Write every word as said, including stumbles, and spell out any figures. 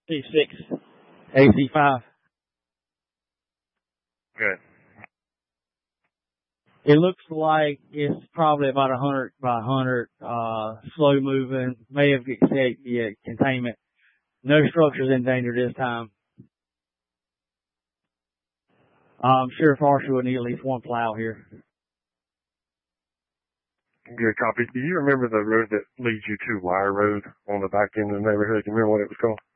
C six, A C five. Good. It looks like it's probably about a hundred by a hundred, uh, slow moving, may have escaped the containment. No structures in danger this time. Um, Sheriff Marshall would need at least one plow here. Good copy. Do you remember the road that leads you to Wire Road on the back end of the neighborhood? Do you remember what it was called?